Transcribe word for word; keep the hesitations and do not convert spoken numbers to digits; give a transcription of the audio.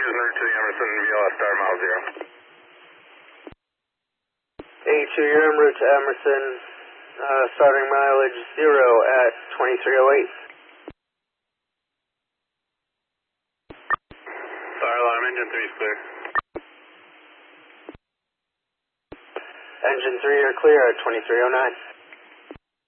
using route to the Emerson, V L S star mile zero. eighty-two, you're en route to Emerson, uh, starting mileage zero at twenty-three oh eight. Fire alarm, engine three is clear. Engine three, you're clear at twenty-three oh nine.